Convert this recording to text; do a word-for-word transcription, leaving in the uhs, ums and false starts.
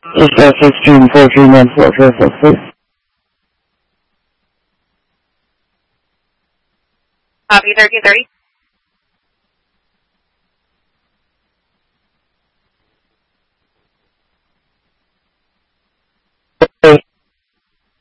Is that fifteen four three one four four four, please? Copy thirteen thirty.